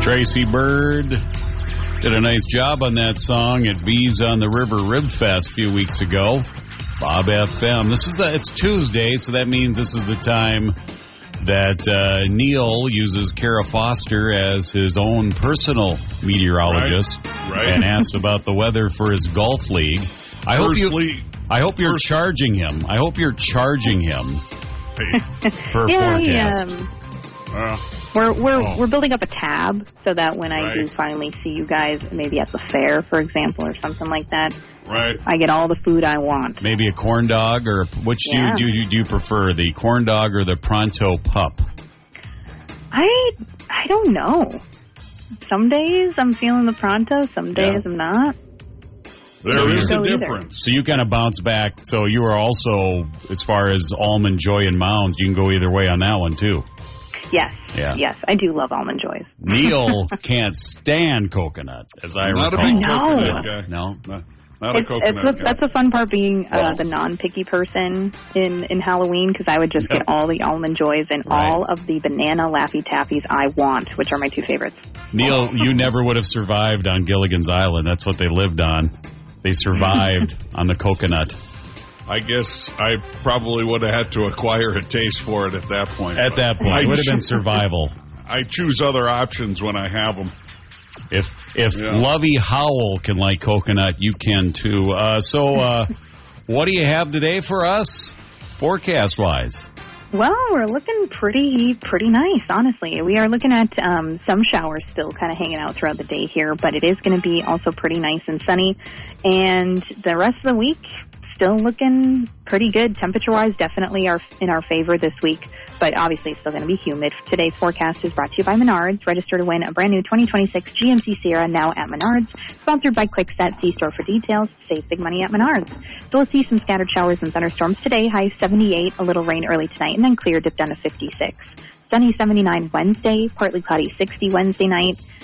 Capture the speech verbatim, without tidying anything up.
Tracy Bird did a nice job on that song at V's on the River Rib Fest a few weeks ago. Bob F M. This is the, it's Tuesday, so that means this is the time that uh, Neil uses Kara Foster as his own personal meteorologist right. Right. and asks about the weather for his golf league. I hope you. League. I hope you're First. charging him. I hope you're charging him for yeah, forecast. Um, Uh, we're we're oh. we're building up a tab so that when I Right. do finally see you guys, maybe at the fair, for example, or something like that, right. I get all the food I want. Maybe a corn dog, or which Yeah. do, you, do, you, do you prefer, the corn dog or the Pronto Pup? I I don't know. Some days I'm feeling the Pronto, some days Yeah. I'm not. There is a Go either. difference. So you kind of bounce back. So you are also, as far as Almond Joy and Mounds, you can go either way on that one, too. Yes, Yeah. yes, I do love Almond Joys. Neil can't stand coconut, as I Not a recall. big No. coconut guy. No. Not, not a It's, coconut it's a, guy. that's the fun part being uh, Well. the non-picky person in, in Halloween, because I would just Yep. get all the Almond Joys and Right. all of the banana Laffy Taffies I want, which are my two favorites. Neil, you never would have survived on Gilligan's Island. That's what they lived on. They survived on the coconut. I guess I probably would have had to acquire a taste for it at that point. At that point, I it would have been cho- survival. I choose other options when I have them. If if Yeah. Lovey Howell can like coconut, you can too. Uh, so, uh, what do you have today for us, forecast-wise? Well, we're looking pretty pretty nice, honestly. We are looking at um, some showers still kind of hanging out throughout the day here, but it is going to be also pretty nice and sunny. And the rest of the week, still looking pretty good. Temperature-wise, definitely are in our favor this week, but obviously it's still going to be humid. Today's forecast is brought to you by Menards. Register to win a brand new twenty twenty-six G M C Sierra now at Menards. Sponsored by Quickset. See store for details. Save big money at Menards. So we'll see some scattered showers and thunderstorms today. High seventy-eight, a little rain early tonight, and then clear dip down to fifty-six. Sunny seventy-nine Wednesday, partly cloudy sixty Wednesday night,